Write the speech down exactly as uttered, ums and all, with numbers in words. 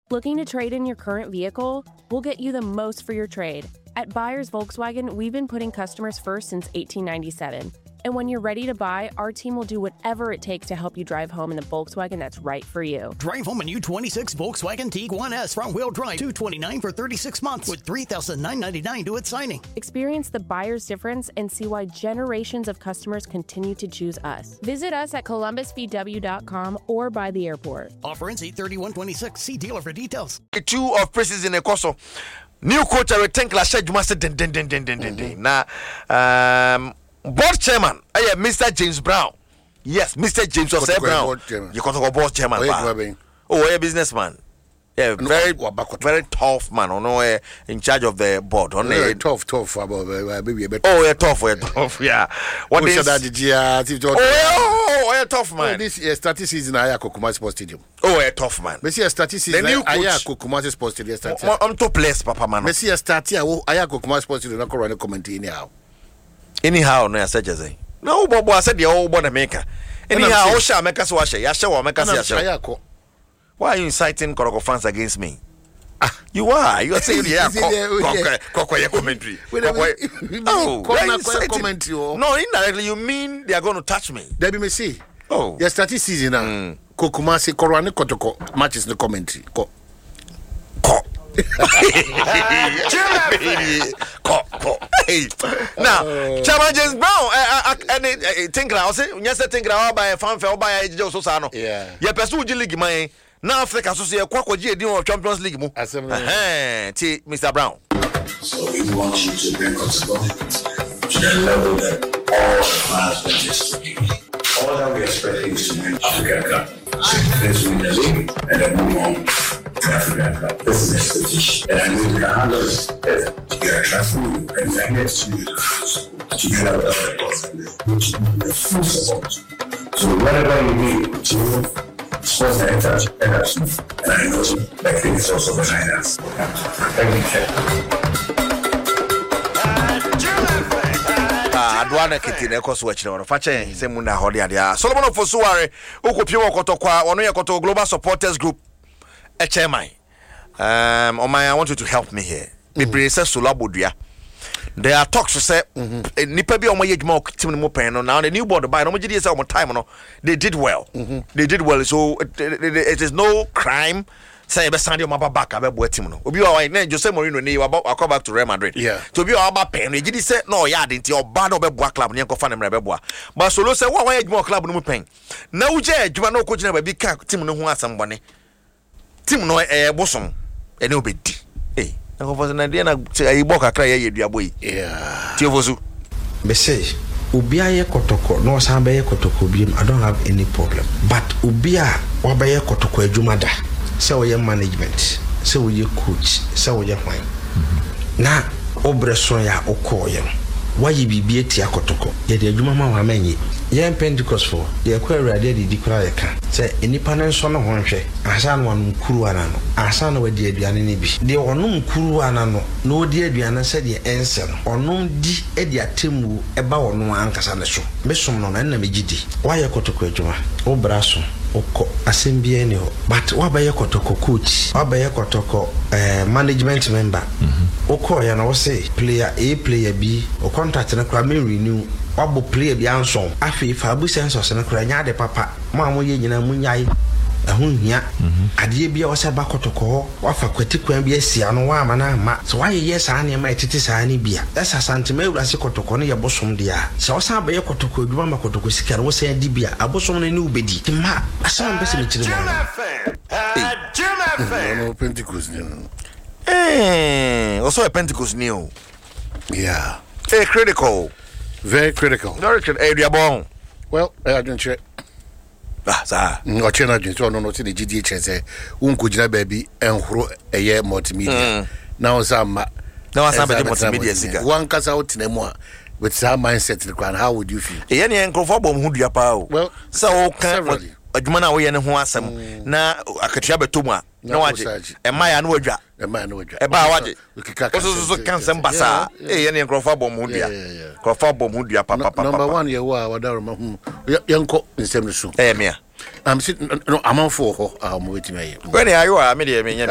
Looking to trade in your current vehicle? We'll get you the most for your trade. At Buyers Volkswagen, we've been putting customers first since eighteen ninety-seven. And when you're ready to buy, our team will do whatever it takes to help you drive home in the Volkswagen that's right for you. Drive home a new twenty-six Volkswagen Tiguan S front-wheel drive, two hundred twenty-nine dollars for thirty-six months with three thousand nine hundred ninety-nine dollars to its signing. Experience the buyer's difference and see why generations of customers continue to choose us. Visit us at columbus v w dot com or by the airport. Offer ends eight thirty-one twenty-six. See dealer for details. Two of preseason Ekoso. New coach I think last year you must say den den den den den den. Now, um, board chairman, I am Mister James Brown. Yes, Mister James Joseph Brown. You can talk about chairman. Oh, a businessman. Yeah, very, very tough man. Oh no, uh, in charge of the board. On yeah, tough, tough about maybe a bit. Oh, yeah, tough, yeah, tough, yeah. What is that? Oh, yeah, tough man. Oh, this is starting season. I have Kumasi Sports Stadium. Oh, yeah, tough man. Messi is starting season. I have Kumasi Sports Stadium. I'm top place, Papa man. Messi is starting. I have Kumasi Sports Stadium. I'm going to comment anyhow. Anyhow, no, I said just no, but I said the old boy maker. Anyhow, I shall make us wash it. I shall make us wash. Why are you inciting Koroko fans against me? Ah, you are. You are saying yeah, Koroko commentary. Oh, commentary. No, indirectly you mean they are going to touch me. Debbie Messi. Oh, yes, starting season now. Kokumasi Korwane Kotoko matches the commentary. Ko. Ko. Ko. Ko. Now, Chairman James Brown, I think I say, yes, I think I buy a fan for by a Joe Sosano. Yeah. You pursue League, my. Now Africa so say Kwakwa G of Champions League mo. Eh, T Mister Brown. So we want you to bring us to the level that all fans are just all that we expect is to win Africa Cup. Let's win the league and then move on to Africa Cup. This is the expectation. And I know we can handle this better. We are trusting you and I get to you to get out of the course and which the full support. So whatever you need to sports and touch energy, and I know that thing is also behind us. Thank you. Ah, Adwana Kitine Coswatch or Fache, Semuna Hodia. Solomon of Fosuare, Ukopio Kotokwa, one Koto Global Supporters Group, a chairman. Um, oh my, I want you to help me here. Bibre says Sulabudia. There are talks to say, Nipa be on my age more team pen now the new board by no more time no they did well. Mm-hmm. They did well, so it, it, it, it is no crime. Say be Sandio Maba back about team no. Obi wa na Jose Mourinho ni about I come back to Real Madrid. Yeah. To be about pen, you did say no ya didn't your bad or be club ni ko fa na be boa. But solo say one age more club no pen. Na uje adwuma no coach na be ka team no ho asem bone. Team no eh bosom ene obedi. Eh I was an idea I book a cry ye boy. Yeah. Tiovosu. Me say, Ubia Kotoko, no Sambe Kotoko beam, I don't have any problem. But Ubia Wabaya Kotoko Jumada, so your management, so your coach, so your fine. Na Obresoya Okoyem. Why you be beat ya Kotoko? Yet your Jumama Wamenyi. Yan Pentecost for the query did declare can say any panel son of one share. Asan one Kuruanano. Asan with dear Bianibi. They were no Kuruanano. No dear Biana said the answer. Or no di Edia Timu about no Ancasana show. Besson non enemy gidi. Why a Kotoko? O Brasso. Oko asembienio. But wabaya Kotoko coach. Wabaya Kotoko management member. Oko yana say player A, player B, or contract and a crime renew. Wabo play bi anson afi fa bu sensors na kura nya de papa ma mo ye nyina munyai ehun hia ade bi a wose ba kotoko wafa kwati kwan bi asia no wa mana ma so wa ye yes ane ma etiti sa ane bia esa santime ewurase kotoko no ye bosom dia se wosan ba ye kotoko aduma ma kotoko sika no wosan di bia abosom no ne ubedi ti ma asan be se me chire mo no Pentecost new eh also a Pentecost new yeah eh critical. Very critical. Very critical. Area bon. Well, I don't check. Ah, sir. No, channel just no no to the G D H say unko jina baby enhuro eye multimedia. Now some now some multimedia sika. One kasa out na mu with some mindset the ground. How would you feel? Eh na enkrofo bom hu dua pa o. Well, so kan adwuma na wo ye ne ho asem na akatua betomu a na waje e maya na wadwa e maya na wadwa e ba waje so so kan sem basa e ye ne enkrofo bom hu dua enkrofo bom hu dua papa papa number one ye wa wadaro ma hu yenko nsem no so eh me am sit no amon for ho a mo wetime ye when ayo a me de me